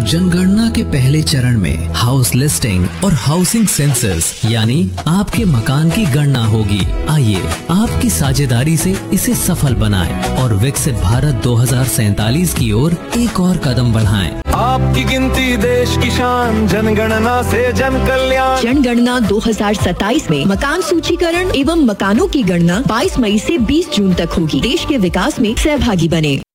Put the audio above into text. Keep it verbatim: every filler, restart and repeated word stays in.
जनगणना के पहले चरण में हाउस लिस्टिंग और हाउसिंग सेंसस यानी आपके मकान की गणना होगी। आइए आपकी साझेदारी से इसे सफल बनाएं और विकसित भारत दो हज़ार सैतालीस की ओर एक और कदम बढ़ाएं। आपकी गिनती देश की शान, जनगणना से जन कल्याण। जनगणना दो हज़ार सत्ताईस में मकान सूचीकरण एवं मकानों की गणना बाईस मई से बीस जून तक होगी। देश के विकास में सहभागी बने।